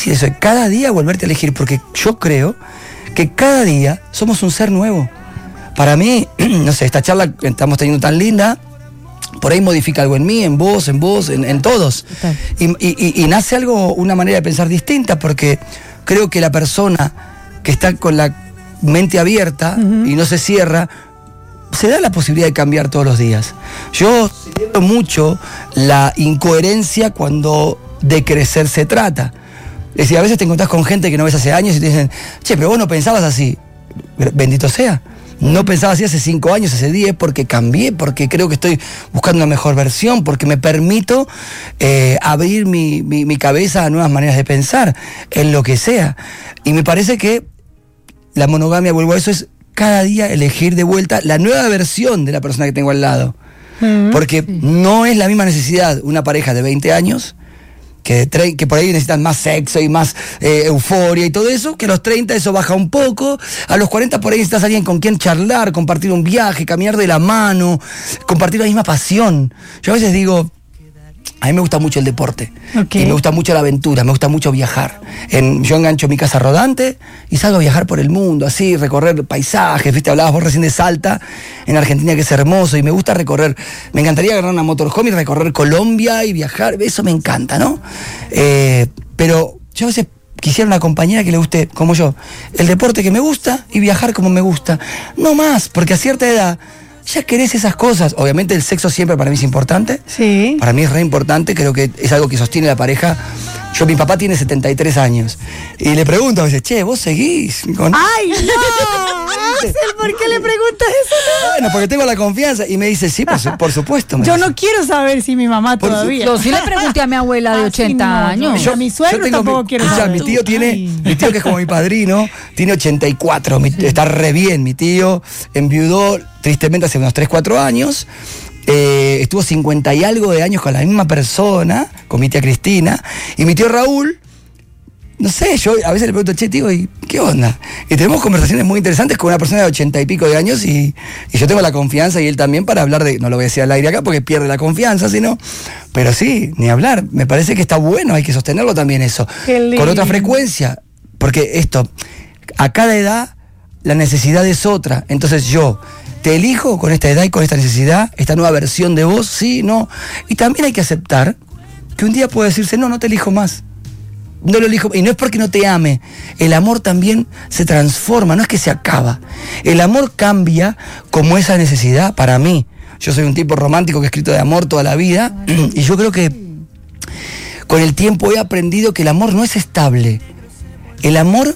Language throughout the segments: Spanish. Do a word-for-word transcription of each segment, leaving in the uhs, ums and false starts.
difícil eso, de cada día volverte a elegir, porque yo creo que cada día somos un ser nuevo. Para mí, no sé, esta charla que estamos teniendo tan linda, por ahí modifica algo en mí, en vos, en vos, en, en todos. Y, y, y nace algo, una manera de pensar distinta, porque creo que la persona que está con la mente abierta uh-huh. y no se cierra, se da la posibilidad de cambiar todos los días. Yo celebro mucho la incoherencia cuando de crecer se trata. Es decir, a veces te encontrás con gente que no ves hace años y te dicen, che, pero vos no pensabas así. Bendito sea. No pensaba así hace cinco años, hace diez, porque cambié, porque creo que estoy buscando una mejor versión, porque me permito eh, abrir mi, mi, mi cabeza a nuevas maneras de pensar, en lo que sea. Y me parece que la monogamia, vuelvo a eso, es cada día elegir de vuelta la nueva versión de la persona que tengo al lado. Mm-hmm. Porque no es la misma necesidad una pareja de veinte años, que, tre- que por ahí necesitan más sexo y más eh, euforia y todo eso, que a los treinta eso baja un poco, a los cuarenta por ahí necesitas alguien con quien charlar, compartir un viaje, caminar de la mano, compartir la misma pasión. Yo a veces digo, a mí me gusta mucho el deporte, okay. y me gusta mucho la aventura, me gusta mucho viajar. En, yo engancho mi casa rodante y salgo a viajar por el mundo, así, recorrer paisajes, viste, hablabas vos recién de Salta, en Argentina, que es hermoso, y me gusta recorrer, me encantaría agarrar una motorhome y recorrer Colombia y viajar, eso me encanta, ¿no? Eh, pero yo a veces quisiera una compañera que le guste, como yo, el deporte que me gusta y viajar como me gusta. No más, porque a cierta edad ya querés esas cosas. Obviamente el sexo siempre para mí es importante. Sí. Para mí es re importante, creo que es algo que sostiene la pareja. Yo, mi papá tiene setenta y tres años. Y le pregunto a veces, che, ¿vos seguís con...? ¡Ay, no! Axel, ¿por qué le preguntas eso? Bueno, porque tengo la confianza. Y me dice, sí, por, su, por supuesto. Yo dice. No quiero saber si mi mamá por todavía. Yo sí le pregunté a mi abuela de ochenta ah, sí, no, años. Yo, a mi suegro tampoco mi, quiero saber. Mi tío tiene, mi tío que es como mi padrino, tiene ochenta y cuatro. Mi, está re bien. Mi tío enviudó tristemente hace unos tres, cuatro años. Eh, estuvo cincuenta y algo de años con la misma persona, con mi tía Cristina, y mi tío Raúl, no sé, yo a veces le pregunto, che, tío, ¿y qué onda? Y tenemos conversaciones muy interesantes con una persona de ochenta y pico de años, y, y yo tengo la confianza, y él también, para hablar de, no lo voy a decir al aire acá porque pierde la confianza, sino, pero sí, ni hablar, me parece que está bueno, hay que sostenerlo también eso, con otra frecuencia, porque esto, a cada edad la necesidad es otra, entonces yo te elijo con esta edad y con esta necesidad, esta nueva versión de vos, sí, no. Y también hay que aceptar que un día puede decirse, no, no te elijo más. No lo elijo. Y no es porque no te ame. El amor también se transforma, no es que se acaba. El amor cambia como esa necesidad para mí. Yo soy un tipo romántico que he escrito de amor toda la vida. Y yo creo que con el tiempo he aprendido que el amor no es estable. El amor,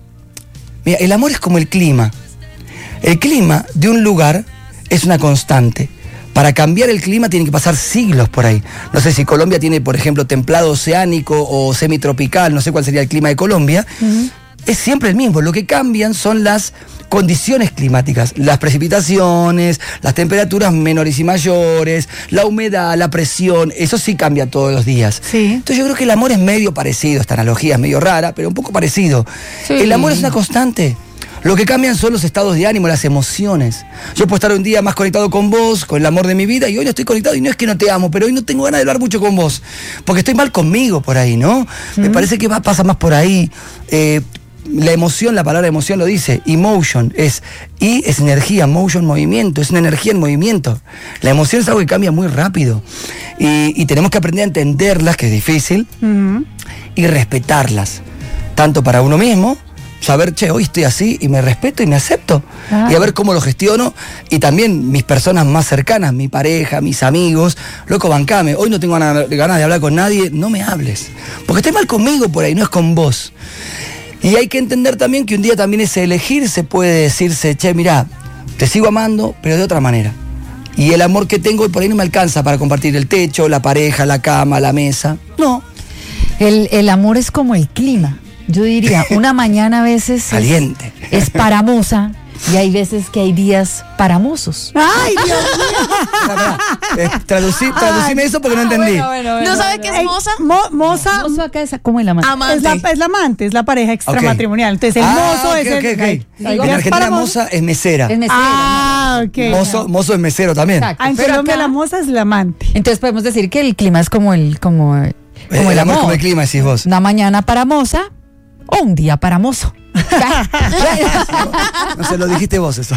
mira, el amor es como el clima. El clima de un lugar es una constante. Para cambiar el clima tienen que pasar siglos por ahí. No sé si Colombia tiene, por ejemplo, templado oceánico o semitropical, no sé cuál sería el clima de Colombia. Uh-huh. Es siempre el mismo. Lo que cambian son las condiciones climáticas, las precipitaciones, las temperaturas menores y mayores, la humedad, la presión, eso sí cambia todos los días. Sí. Entonces yo creo que el amor es medio parecido, esta analogía es medio rara, pero un poco parecido. Sí. El amor es una constante. Lo que cambian son los estados de ánimo, las emociones. Yo puedo estar un día más conectado con vos, con el amor de mi vida, y hoy no estoy conectado, y no es que no te amo, pero hoy no tengo ganas de hablar mucho con vos, porque estoy mal conmigo por ahí, ¿no? Mm. Me parece que va, pasa más por ahí. Eh, la emoción, la palabra emoción lo dice, emotion, es, y es energía, motion, movimiento, es una energía en movimiento. La emoción es algo que cambia muy rápido, y, y tenemos que aprender a entenderlas, que es difícil, mm. y respetarlas, tanto para uno mismo, saber, che, hoy estoy así y me respeto y me acepto. Ah. Y a ver cómo lo gestiono. Y también mis personas más cercanas, mi pareja, mis amigos. Loco, bancame. Hoy no tengo ganas de hablar con nadie. No me hables. Porque estoy mal conmigo por ahí, no es con vos. Y hay que entender también que un día también ese elegir se puede decirse, che, mirá, te sigo amando, pero de otra manera. Y el amor que tengo por ahí no me alcanza para compartir el techo, la pareja, la cama, la mesa. No. El, el amor es como el clima. Yo diría, una mañana a veces caliente. Es, es paramosa y hay veces que hay días paramosos. ¡Ay, Dios mío! eh, traducí, traducime eso porque no entendí. Bueno, bueno, bueno, ¿No sabe qué es moza? Mo, moza. Mozo acá es como el amante. amante. Es, la, es la amante, es la pareja extramatrimonial. Okay. Entonces el ah, mozo okay, es okay, el... Okay. En Argentina moza es mesera. Es mesera. Ah, ¿no? ok. Mozo, mozo es mesero también. Ah, en Colombia acá, la moza es la amante. Entonces podemos decir que el clima es como el... como Como el amor es como el clima, decís vos. Una mañana para moza o un día para mozo. No se lo dijiste vos eso.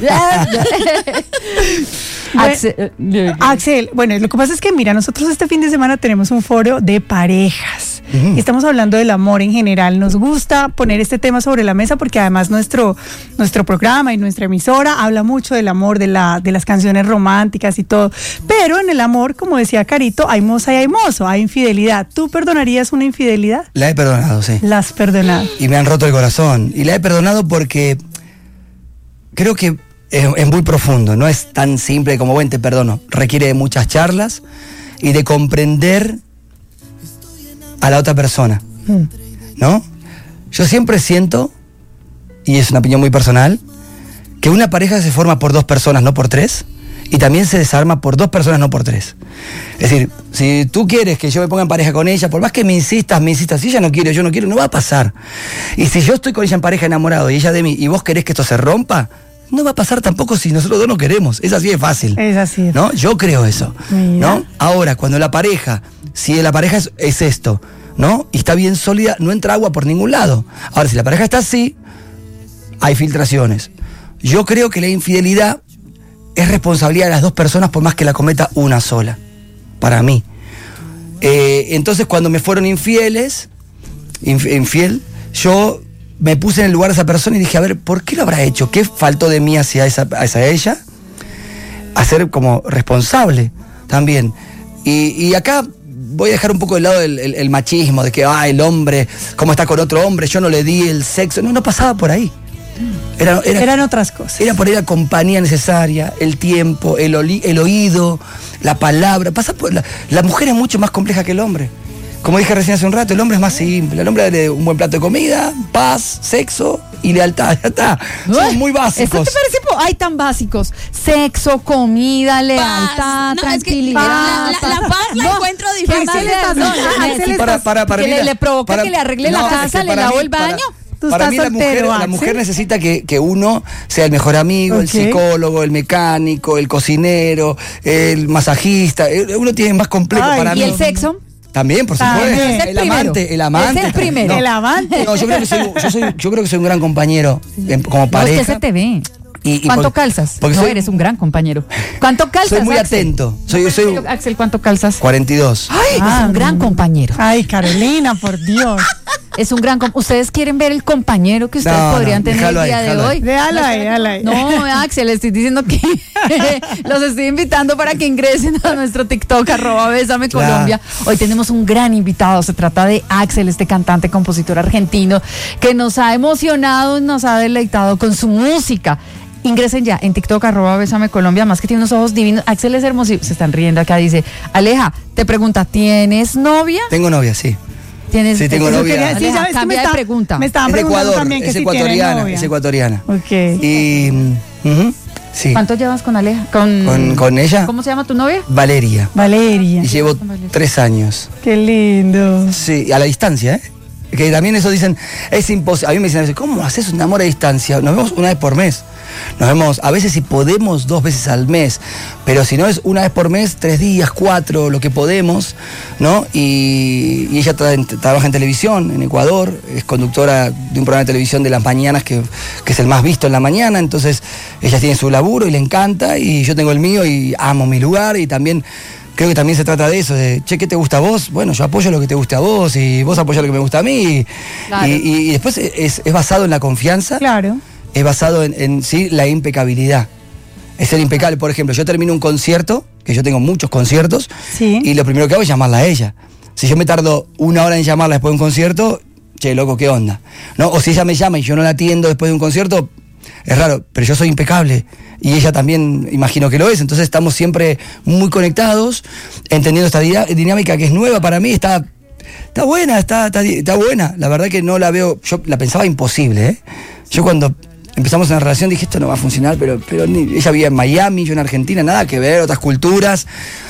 Axel, Axel, bueno, lo que pasa es que, mira, nosotros este fin de semana tenemos un foro de parejas. Uh-huh. Y estamos hablando del amor en general. Nos gusta poner este tema sobre la mesa porque además nuestro, nuestro programa y nuestra emisora habla mucho del amor, de, la, de las canciones románticas y todo. Pero en el amor, como decía Carito, hay moza y hay mozo, hay infidelidad. ¿Tú perdonarías una infidelidad? La he perdonado, sí. La has perdonado. Y me han roto el corazón. Y la he perdonado porque creo que es, es muy profundo. No es tan simple como, bueno, te perdono. Requiere de muchas charlas y de comprender a la otra persona, ¿no? Yo siempre siento, y es una opinión muy personal, que una pareja se forma por dos personas, no por tres, y también se desarma por dos personas, no por tres. Es decir, si tú quieres que yo me ponga en pareja con ella, por más que me insistas, me insistas, si ella no quiere, yo no quiero, no va a pasar. Y si yo estoy con ella en pareja enamorado y ella de mí, y vos querés que esto se rompa, no va a pasar tampoco si nosotros dos no queremos. Es así de fácil. Es así. ¿No? Yo creo eso. Mira. ¿No? Ahora, cuando la pareja, si la pareja es, es esto, ¿no? Y está bien sólida, no entra agua por ningún lado. Ahora, si la pareja está así, hay filtraciones. Yo creo que la infidelidad es responsabilidad de las dos personas por más que la cometa una sola. Para mí. Eh, entonces, cuando me fueron infieles, inf- infiel, yo me puse en el lugar de esa persona y dije, a ver, ¿por qué lo habrá hecho? ¿Qué faltó de mí hacia, esa, hacia ella? A ser como responsable también. Y, y acá voy a dejar un poco de lado el, el, el machismo, de que, ah, el hombre, ¿cómo está con otro hombre? Yo no le di el sexo. No, no pasaba por ahí. Era, era, Eran otras cosas. Era por ahí la compañía necesaria, el tiempo, el, oli, el oído, la palabra. Pasa por la, la mujer es mucho más compleja que el hombre. Como dije recién hace un rato, el hombre es más simple. El hombre de un buen plato de comida, paz, sexo y lealtad. Ya está. Son muy básicos. ¿Eso te parece? Ay, tan básicos. Sexo, comida, lealtad, no, tranquilidad. Es que la, la, la paz la no, encuentro difícil. Para, para, para que mí, le, le provoca para, que le arregle no, la casa, le lavo el baño. Para, para mí soltero, la, mujer, la mujer necesita que, que uno sea el mejor amigo, okay. El psicólogo, el mecánico, el cocinero, el masajista. Uno tiene más complejo. Ay, para ¿y mí. el sexo? También, por supuesto. Ah, el, el amante, el amante. Es el primero. No, el amante. No, yo creo que soy, yo soy, yo creo que soy un gran compañero en, como pareja. No, es que se te ve. Y, y ¿Cuánto por, calzas? No, soy, eres un gran compañero. ¿Cuánto calzas? Soy muy Axel? atento. Soy, soy, Axel, ¿cuánto calzas? cuarenta y dos. Ay, ah, es un gran compañero. Ay, Carolina, por Dios. Es un gran... ¿Ustedes quieren ver el compañero que ustedes no, podrían no, tener el día ahí, de hoy? Déjalo ahí, déjalo ahí. No, Axel, le estoy diciendo que los estoy invitando para que ingresen a nuestro TikTok, arroba Bésame claro. Colombia. Hoy tenemos un gran invitado. Se trata de Axel, este cantante, compositor argentino, que nos ha emocionado, nos ha deleitado con su música. Ingresen ya en TikTok, arroba Bésame Colombia, más que tiene unos ojos divinos. Axel es hermoso. Se están riendo acá, dice, Aleja, te pregunta, ¿tienes novia? Tengo novia, sí. ¿Tienes, sí, tengo novia. Quería, sí, Aleja, sabes cambia que me de está, pregunta. Me estaban es de preguntando Ecuador, también que es si ecuatoriana, tiene es ecuatoriana. Ok. Y... Uh-huh, sí. ¿Cuánto llevas con Aleja? ¿Con, con, con ella? ¿Cómo se llama tu novia? Valeria. Valeria. Y llevo tres años. Qué lindo. Sí, a la distancia, ¿eh? Que también eso dicen, es imposible. A mí me dicen, ¿cómo haces un amor a distancia? Nos vemos una vez por mes. Nos vemos, a veces si podemos, dos veces al mes. Pero si no es una vez por mes, tres días, cuatro, lo que podemos, ¿no? Y, y ella tra- trabaja en televisión, en Ecuador, es conductora de un programa de televisión de las mañanas, que, que es el más visto en la mañana. Entonces, ella tiene su laburo y le encanta, y yo tengo el mío y amo mi lugar, y también... Creo que también se trata de eso, de, che, ¿qué te gusta a vos? Bueno, yo apoyo lo que te guste a vos y vos apoyás lo que me gusta a mí. Claro. Y, y, y después es, es basado en la confianza. Claro. Es basado en, en sí, la impecabilidad. Es ser impecable. Por ejemplo, yo termino un concierto, que yo tengo muchos conciertos, sí. Y lo primero que hago es llamarla a ella. Si yo me tardo una hora en llamarla después de un concierto, che, loco, ¿qué onda? ¿No? O si ella me llama y yo no la atiendo después de un concierto, es raro, pero yo soy impecable. Y ella también, imagino que lo es. Entonces estamos siempre muy conectados, entendiendo esta dinámica que es nueva para mí. Está, está buena, está, está, está buena. La verdad que no la veo, yo la pensaba imposible, ¿eh? Yo cuando empezamos una relación dije, esto no va a funcionar, pero, pero ni, ella vivía en Miami, yo en Argentina, nada que ver, otras culturas.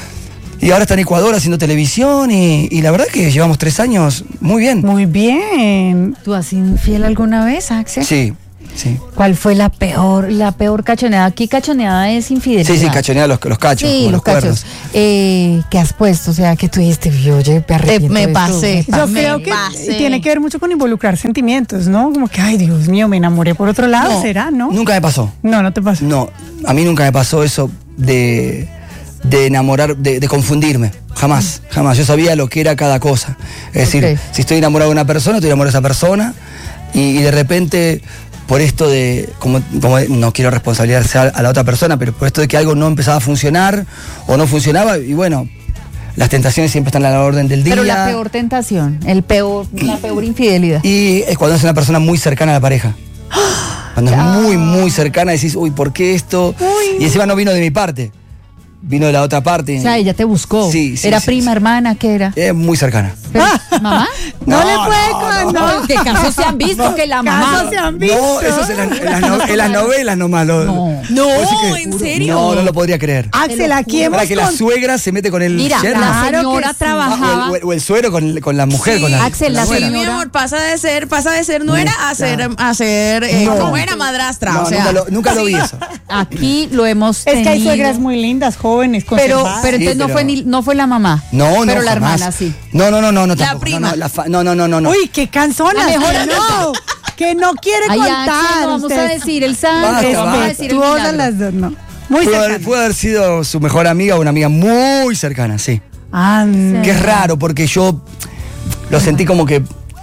Y ahora está en Ecuador haciendo televisión y, y la verdad que llevamos tres años muy bien. Muy bien. ¿Tú has sido infiel alguna vez, Axel? Sí. sí. ¿Cuál fue la peor, la peor cachoneada? Aquí cachoneada es infidelidad. Sí, sí, cachoneada los, los cachos. Sí, como los cachos. cuernos. Eh, ¿Qué has puesto? O sea, que tú dijiste, oye, me arrepiento me de esto, pasé. me Yo pasé. creo que pasé. tiene que ver mucho con involucrar sentimientos, ¿no? Como que, ay, Dios mío, me enamoré por otro lado, No, ¿será? ¿No? Nunca me pasó. No, no te pasa. No, a mí nunca me pasó eso de, de enamorar, de, de confundirme. Jamás, jamás. Yo sabía lo que era cada cosa. Es decir, Ok. si estoy enamorado de una persona, estoy enamorado de esa persona. Y, y de repente, por esto de, como, como no quiero responsabilizar a la otra persona, pero por esto de que algo no empezaba a funcionar o no funcionaba, y bueno, las tentaciones siempre están a la orden del día. Pero la peor tentación, el peor, la peor infidelidad. Y es cuando es una persona muy cercana a la pareja. Cuando es muy, muy cercana, decís, uy, ¿por qué esto? Y encima no vino de mi parte, vino de la otra parte. O sea, ella te buscó. Sí, sí, ¿Era sí, prima, sí. hermana? ¿Qué era? Es muy cercana. Pero, ¿mamá? No, No, le puede no, con- no. no. ¿Qué casos se han visto que la mamá? Casos se han visto. No, eso es en, las- en las, no- en las novelas nomás. Lo, No. No, Pues sí que- ¿en serio? No, no lo podría creer. Axel, aquí hemos Para que la con- suegra se mete con el Mira, yerno. la Claro señora que sí. trabajaba. Ah, o, el, o el suero con, con la mujer, Sí, con la, Axel, con la Sí, nuera. señora- mi amor, pasa de ser, pasa de ser nuera a ser, a ser, eh, No. ¿cómo era? Madrastra, No, o sea. nunca, lo, nunca lo vi eso. Aquí lo hemos Es que hay tenido. suegras muy lindas, jóvenes, Pero, conservadas. pero entonces Sí, no pero- fue ni, no fue la mamá. No, no, Pero la jamás. hermana sí. No, no, no, no, no, La tampoco. prima. No, no, la fa- no, no, no, no, no. Uy, qué cansona. La mejor que no, que no quiere Ay, contar. Axel, no vamos usted. a decir el santo, Basta, vamos a basta. decir el Respetuosas milagro. las dos, no. Muy Pudo haber, cercanas. pudo haber sido su mejor amiga o una amiga muy cercana, sí. Ah, mm. Que es raro porque yo lo sentí como que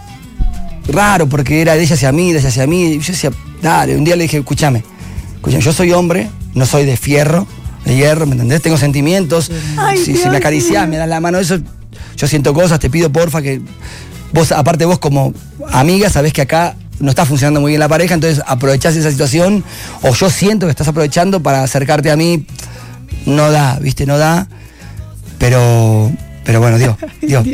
raro porque era de ella hacia mí, de ella hacia mí. Y yo decía, dale, un día le dije, escúchame, escúchame, yo soy hombre, no soy de fierro, de hierro, ¿me entendés? Tengo sentimientos. Ay, si, si Dios me acariciás, mío. me das la mano, eso, yo siento cosas, te pido porfa que vos, aparte vos como amiga, sabés que acá no está funcionando muy bien la pareja, entonces aprovechás esa situación, o yo siento que estás aprovechando para acercarte a mí. No da, viste, no da. Pero, pero bueno, Dios, Dios.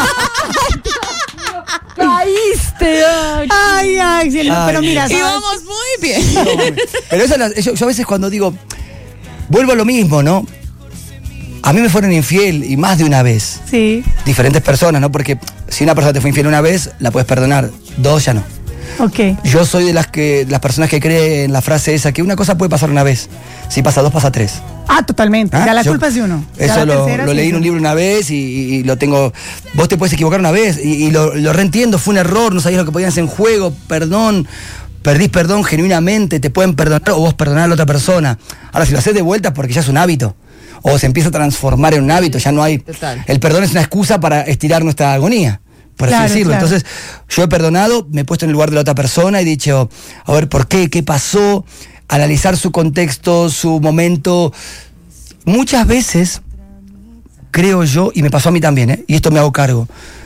Caíste, ay. Ay, Axel, no, Ay, pero mira, Y ¿sabes? vamos muy bien. Pero esa es la- yo, yo a veces cuando digo, vuelvo a lo mismo, ¿no? A mí me fueron infiel y más de una vez. Sí, Diferentes personas, ¿no? Porque si una persona te fue infiel una vez, la puedes perdonar. Dos ya no. ok. Yo soy de las que de las personas que creen en la frase esa, que una cosa puede pasar una vez. Si pasa dos, pasa tres. Ah, totalmente. ¿Ah? Ya la Yo- culpa es de uno. Ya Eso la lo, tercera lo sí leí es en un de libro una vez y, y- y lo tengo. Vos te puedes equivocar una vez y, y lo, lo reentiendo, fue un error, no sabías lo que podías hacer en juego, perdón, perdís perdón genuinamente, te pueden perdonar o vos perdonar a la otra persona. Ahora, si lo haces de vuelta es porque ya es un hábito. O se empieza a transformar en un hábito, ya no hay. Total. El perdón es una excusa para estirar nuestra agonía, por así Claro, decirlo. claro. Entonces, yo he perdonado, me he puesto en el lugar de la otra persona y he dicho, a ver, ¿por qué? ¿Qué pasó? Analizar su contexto, su momento. Muchas veces, creo yo, y me pasó a mí también, ¿eh? Y esto me hago cargo,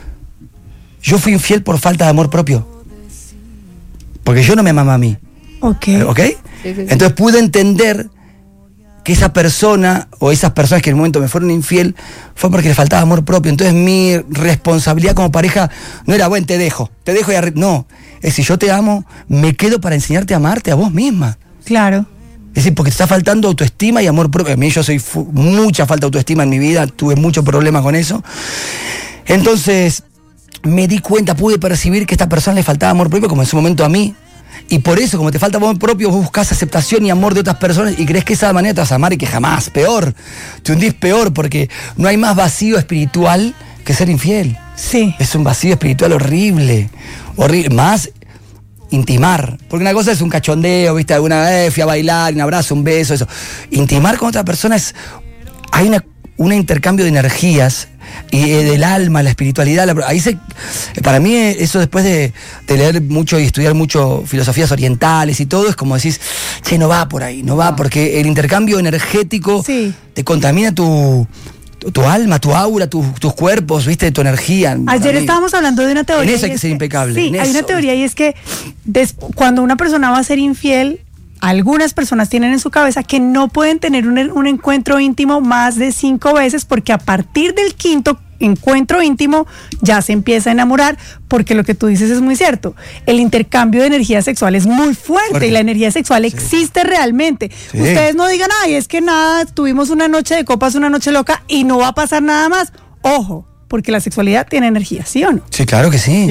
yo fui infiel por falta de amor propio. Porque yo no me amaba a mí. Ok. ¿Ok? Sí, sí, sí. Entonces pude entender que esa persona o esas personas que en el momento me fueron infiel fue porque les faltaba amor propio. Entonces mi responsabilidad como pareja no era, bueno, te dejo, te dejo y arre-". No, es si yo te amo, me quedo para enseñarte a amarte a vos misma. Claro. Es decir, porque te está faltando autoestima y amor propio. A mí yo soy fu- mucha falta de autoestima en mi vida, tuve muchos problemas con eso. Entonces me di cuenta, pude percibir que a esta persona le faltaba amor propio como en su momento a mí. Y por eso, como te falta amor propio, vos buscás aceptación y amor de otras personas y crees que esa manera te vas a amar y que jamás, peor, te hundís peor porque no hay más vacío espiritual que ser infiel. Sí. Es un vacío espiritual horrible, horrible, más intimar, porque una cosa es un cachondeo, viste, alguna vez fui a bailar, un abrazo, un beso, eso. Intimar con otra persona es, hay una, un intercambio de energías y eh, del alma, la espiritualidad, la- ahí se, para mí eh, eso después de, de leer mucho y estudiar mucho filosofías orientales y todo, es como decís, che, no va por ahí, no va, porque el intercambio energético Sí. te contamina tu, tu, tu alma, tu aura, tu- tus cuerpos, viste, tu energía. Para Ayer mí. estábamos hablando de una teoría. En eso hay y que es ser impecable, Sí, en hay una eso. teoría y es que des- cuando una persona va a ser infiel, algunas personas tienen en su cabeza que no pueden tener un, un encuentro íntimo más de cinco veces porque a partir del quinto encuentro íntimo ya se empieza a enamorar, porque lo que tú dices es muy cierto. El intercambio de energía sexual es muy fuerte, Fuerte. y la energía sexual existe realmente. Sí. Ustedes no digan, ay, es que nada, tuvimos una noche de copas, una noche loca y no va a pasar nada más. Ojo, porque la sexualidad tiene energía, ¿sí o no? Sí, claro que sí. Sí.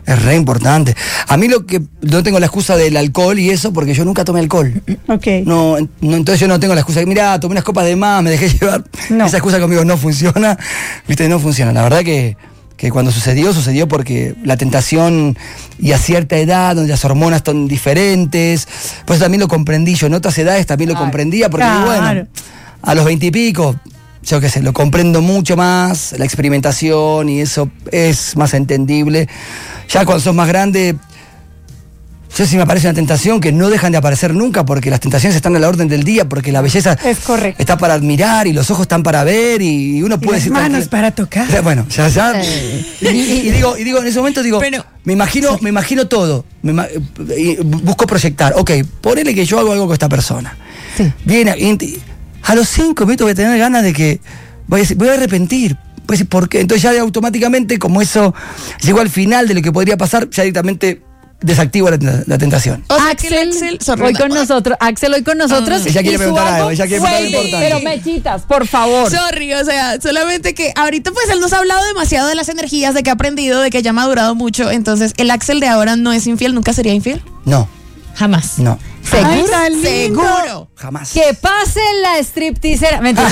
Es re importante. A mí lo que no tengo la excusa del alcohol y eso, porque yo nunca tomé alcohol. Ok. No, no, entonces yo no tengo la excusa de, mirá, tomé unas copas de más, me dejé llevar. No. Esa excusa conmigo no funciona. Viste, no funciona. La verdad que, que cuando sucedió, sucedió porque la tentación y a cierta edad, donde las hormonas son diferentes, pues también lo comprendí. Yo en otras edades también lo Claro. comprendía, porque Claro. bueno, a los veintipico, yo qué sé, lo comprendo mucho más, la experimentación y eso es más entendible. Ya cuando sos más grande, yo sí me aparece una tentación que no dejan de aparecer nunca, porque las tentaciones están a la orden del día, porque la belleza Es correcto. está para admirar y los ojos están para ver y uno Y puede las decir... manos tranquila- para tocar. Bueno, ya, ya. Y, y- y digo, y digo, en ese momento digo, Pero- me imagino, me imagino todo. Me ima- y busco proyectar. Ok, ponele que yo hago algo con esta persona. Sí. Viene, y- a los cinco minutos voy a tener ganas de que voy a, decir, voy a arrepentir. Voy a decir, ¿por qué? Entonces ya automáticamente, como eso llegó al final de lo que podría pasar, ya directamente desactivo la, la tentación. O sea, que el Axel, Axel- sorry, hoy no. con nosotros, Axel hoy con nosotros. Ah. Ella quiere y su preguntar algo, álbum ella quiere preguntar algo vuelve, importante. pero mechitas, por favor. Sorry, o sea, solamente que ahorita pues él nos ha hablado demasiado de las energías, de que ha aprendido, de que ya ha madurado mucho. Entonces, el Axel de ahora no es infiel, nunca sería infiel. No, Jamás. no, ¿Seguro? Ay, tan lindo. Seguro. jamás. Que pase la stripteaser. Mentira.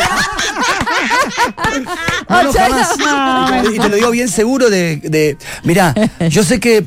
No, no, O sea, jamás. Y te lo digo bien seguro de, de mirá, yo sé que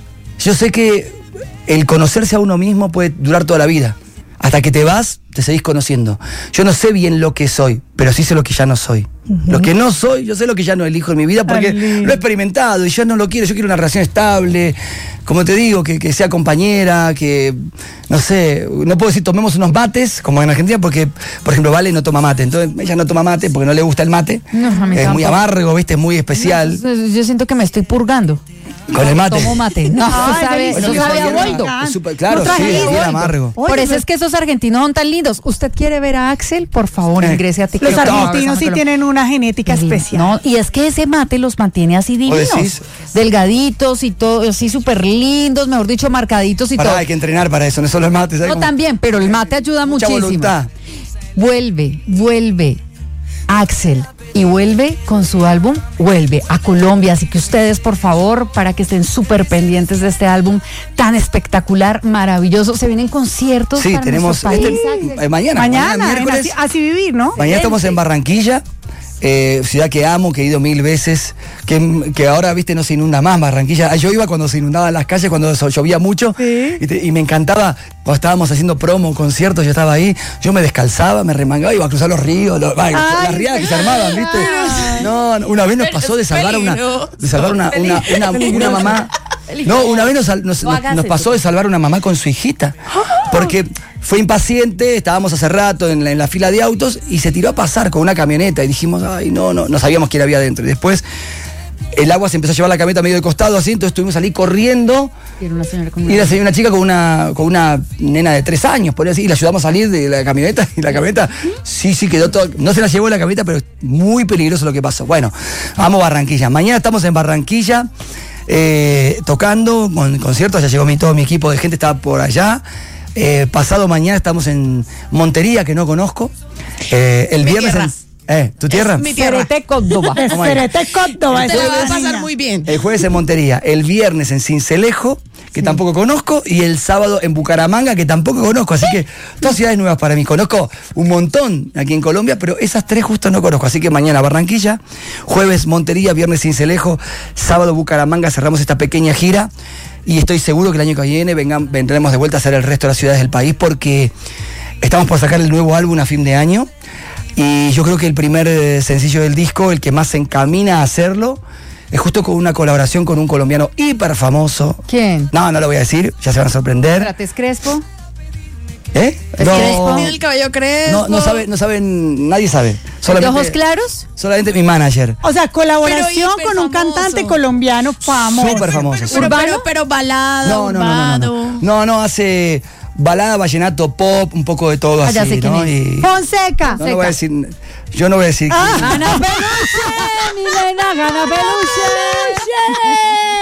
yo sé que el conocerse a uno mismo puede durar toda la vida. Hasta que te vas, te seguís conociendo. Yo no sé bien lo que soy, pero sí sé lo que ya no soy. Lo que no soy, yo sé lo que ya no elijo en mi vida porque Tan lindo. lo he experimentado y yo no lo quiero. Yo quiero una relación estable, como te digo, que, que sea compañera, que, no sé, no puedo decir tomemos unos mates, como en Argentina, porque, por ejemplo, Vale no toma mate. Entonces, ella no toma mate porque no le gusta el mate. No, a mí es muy tampoco. amargo, ¿viste? Es muy especial. Yo siento que me estoy purgando. Con el mate. Tomo mate. No, Ay, eso sabe, delicioso. eso que sabe a cualquiera- boldo. es súper- claro, No traje sí, es bien boldo. amargo. Oye, Por eso pero- es que esos argentinos son tan lindos. ¿Usted quiere ver a Axel? Por favor, Eh. ingrese a TikTok. Los argentinos sí Bésame, tienen una genética Colombia. especial. No, y es que ese mate los mantiene así divinos. decís? Delgaditos y todo, así súper lindos, mejor dicho, marcaditos y Pará, todo. hay que entrenar para eso, no solo el mate. ¿sabes No, cómo? también, pero el mate ayuda Mucha muchísimo. voluntad. Vuelve, vuelve Axel y vuelve con su álbum, vuelve a Colombia. Así que ustedes, por favor, para que estén súper pendientes de este álbum tan espectacular, maravilloso. Se vienen conciertos Sí, para tenemos nuestro país, este- Axel. eh, mañana, Mañana, en miércoles. así, así vivir, ¿no? Mañana estamos en Barranquilla, eh, ciudad que amo, que he ido mil veces, que, que ahora, viste, no se inunda más Barranquilla. Ah, Yo iba cuando se inundaban las calles, cuando so- llovía mucho, Sí. y, te- y me encantaba, cuando estábamos haciendo promo, conciertos, yo estaba ahí, yo me descalzaba, me remangaba, iba a cruzar los ríos, los- ay, las riadas que se armaban, viste. No, no, una vez nos Pero pasó de es salvar a una, peligroso, de salvar una, una, una, una mamá. No, una vez nos, sal- nos- No nos- hagas nos eso. pasó de salvar a una mamá con su hijita. Porque fue impaciente, estábamos hace rato en la, en la fila de autos y se tiró a pasar con una camioneta y dijimos, ay, no, no, no sabíamos quién había adentro. Y después el agua se empezó a llevar la camioneta medio de costado así, entonces tuvimos que salir corriendo. Y era una señora con Y era una chica con una, con una nena de tres años, por así, y la ayudamos a salir de la camioneta. Y la camioneta, sí, sí, quedó todo. No se la llevó la camioneta, pero es muy peligroso lo que pasó. Bueno, vamos a Barranquilla. Mañana estamos en Barranquilla, eh, tocando, con conciertos. Ya llegó mi, todo mi equipo de gente, estaba por allá. Eh, pasado mañana estamos en Montería, que no conozco. Eh, el Mi viernes. tierra. En, eh, ¿Tu tierra? mi tierra. Cerete Córdoba. ¿Cómo es? Esperete Córdoba. Te la esa vas a es pasar niña. muy bien. El jueves en Montería, el viernes en Cincelejo, que tampoco conozco, y el sábado en Bucaramanga, que tampoco conozco. Así que dos ciudades nuevas para mí. Conozco un montón aquí en Colombia, pero esas tres justo no conozco. Así que mañana Barranquilla, jueves Montería, viernes Cincelejo, sábado Bucaramanga, cerramos esta pequeña gira. Y estoy seguro que el año que viene vengan, vendremos de vuelta a hacer el resto de las ciudades del país, porque estamos por sacar el nuevo álbum a fin de año. Y yo creo que el primer eh, sencillo del disco, el que más se encamina a hacerlo, es justo con una colaboración con un colombiano hiper famoso. ¿Quién? No, no lo voy a decir, ya se van a sorprender. Espérate, ¿es Crespo? ¿Eh? ¿Es No, Crespo? Tiene el cabello crespo. no, no sabe, no saben, nadie sabe. ¿De Solamente, ojos claros? solamente mi manager. O sea, colaboración Pero con un hiperfamoso. cantante colombiano famoso. Súper famoso. Pero, sí. pero, ¿Urbano? pero, pero balada, No, no, no, no, no, urbano. no. No, no, hace balada, vallenato, pop, un poco de todo Ah, así, ya sé quién ¿no? es. Y- Fonseca. no, no voy a decir, yo no voy a decir quién. Gana peluche, mi nena, gana peluche.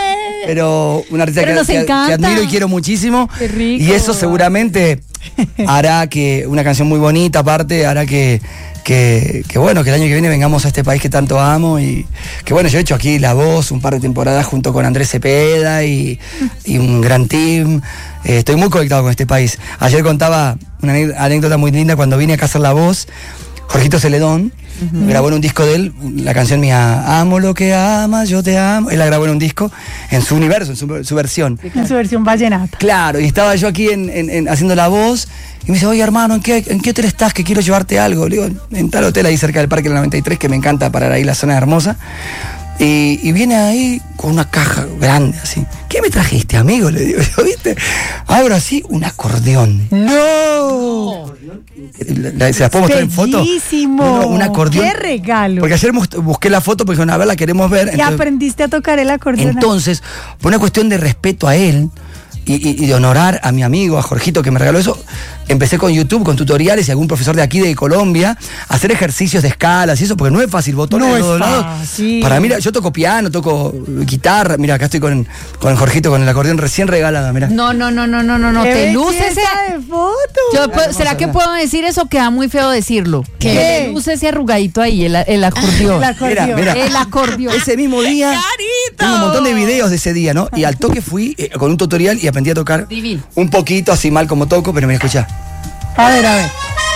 pero una artista Pero que, nos que- que encanta. admiro y quiero muchísimo. Qué rico. Y eso seguramente hará que, una canción muy bonita aparte, hará que, que, que bueno, que el año que viene vengamos a este país que tanto amo. Y que bueno, yo he hecho aquí La Voz un par de temporadas junto con Andrés Cepeda y, y un gran team. Eh, estoy muy conectado con este país. Ayer contaba una ane- anécdota muy linda cuando vine acá a hacer La Voz. Jorgito Celedón grabó en un disco de él la canción mía, Amo lo que amas, yo te amo. Él la grabó en un disco, en su universo, en su, su versión. En su versión vallenata. Claro, y estaba yo aquí en, en- en- haciendo La Voz y me dice, oye hermano, ¿en qué, ¿en qué hotel estás? Que quiero llevarte algo. Le digo, en tal hotel ahí cerca del Parque del noventa y tres, que me encanta parar ahí, la zona hermosa. Y, y viene ahí con una caja grande así. ¿Qué me trajiste, amigo? Le digo yo, ¿viste? Abro así un acordeón. ¡No! La- la- ¿Se las puedo mostrar en foto? Bellísimo. No, no, un acordeón. ¡Qué regalo! Porque ayer mus- busqué la foto porque dijeron, a ver, la queremos ver. Y Entonces- aprendiste a tocar el acordeón. entonces, por una cuestión de respeto a él y, y- y de honorar a mi amigo, a Jorgito, que me regaló eso, empecé con YouTube, con tutoriales y algún profesor de aquí de Colombia, a hacer ejercicios de escalas y eso, porque no es fácil, botones No de es todos lados. fácil. Para mí, yo toco piano, toco guitarra, mira, acá estoy con, con Jorgito, con el acordeón recién regalado, mira. No, no, no, no, no, no, no. ¡Qué Te luces. belleza de foto! Yo, puedo- ¿Será que puedo decir eso? Queda muy feo decirlo. ¿Qué? Que le luce ese arrugadito ahí, el, el acordeón. El acordeón. Mira, mira. El acordeón. Ese mismo día, ¡Carito! tengo un montón de videos de ese día, ¿no? Y al toque fui eh, con un tutorial y aprendí a tocar Divino. un poquito, así mal como toco, pero me escucha. A ver, a ver.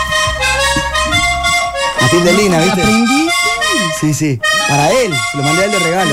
Matilde Lina, ¿viste? ¿Aprendiste? Sí, sí. Para él, se lo mandé a él de regalo.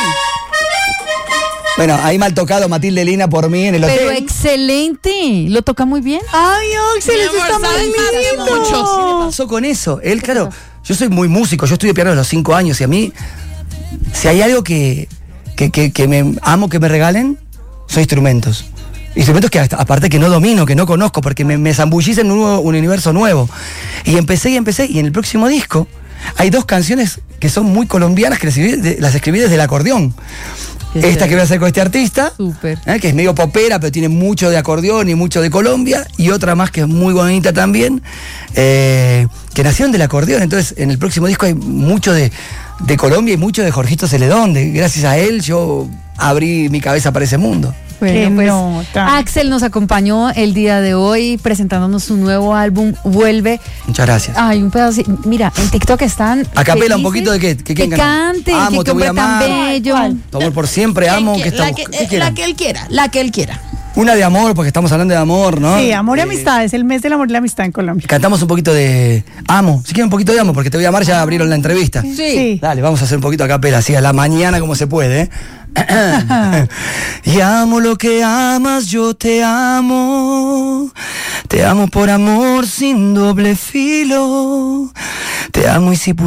Bueno, ahí mal tocado Matilde Lina por mí en el hotel. Pero excelente. ¿Lo toca muy bien? ¡Ay, Oxel, Mi eso amor, está muy ¿sabes más que lindo! muchos? ¿Qué pasó con eso? Él, claro, yo soy muy músico, yo estudio piano a los cinco años y a mí, si hay algo que, que, que- que me amo que me regalen, son instrumentos. Instrumentos que hasta- aparte que no domino, que no conozco, porque me, me zambullice en un, nuevo- un universo nuevo. Y empecé y empecé, y en el próximo disco hay dos canciones que son muy colombianas, que las escribí, de- las escribí desde el acordeón. Qué Esta chévere. que voy a hacer con este artista, Súper. ¿eh? que es medio popera, pero tiene mucho de acordeón y mucho de Colombia, y otra más que es muy bonita también, eh, que nacieron del acordeón. Entonces, en el próximo disco hay mucho de, de Colombia y mucho de Jorgito Celedón. De- gracias a él yo abrí mi cabeza para ese mundo. Qué Bueno, pues nota. Axel nos acompañó el día de hoy presentándonos su nuevo álbum, Vuelve. Muchas gracias. Ay, un pedazo. Mira, en TikTok están. A capela, un felices. poquito de qué- que Que quién canta. cante, Amo, que te voy a hombre tan amar. bello. ¿Cuál? Tu amor por siempre, amo, que está la, busc- que, ¿qué eh, quieren? la que él quiera, la que él quiera. Una de amor, porque estamos hablando de amor, ¿no? Sí, amor y Eh, amistad. Es el mes del amor y la amistad en Colombia. Cantamos un poquito de amo. Si quieren un poquito de amo, porque te voy a amar, ya abrieron la entrevista. Sí. Dale, vamos a hacer un poquito a capela, así a la mañana como se puede. ¿eh? Y amo lo que amas, yo te amo. Te amo por amor sin doble filo. Te amo y si pudiera